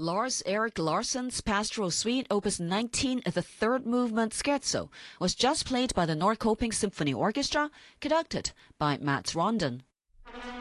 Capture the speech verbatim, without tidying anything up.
Lars Erik Larsson's Pastoral Suite, Opus nineteen, the third movement scherzo, was just played by the Norrköping Symphony Orchestra, conducted by Mats Rondin.